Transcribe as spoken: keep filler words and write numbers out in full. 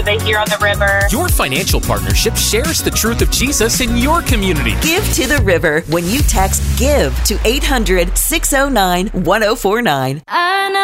they hear on the river. Your financial partnership shares the truth of Jesus in your community. Give to the River when you text GIVE to eight hundred, six oh nine, one oh four nine. I know